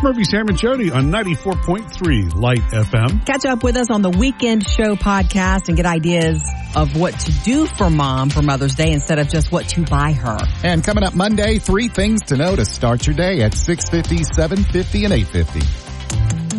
It's Murphy, Sam, and Jody on 94.3 Light FM. Catch up with us on the Weekend Show podcast and get ideas of what to do for Mom for Mother's Day instead of just what to buy her. And coming up Monday, 3 things to know to start your day at 6:50, 7:50, and 8:50.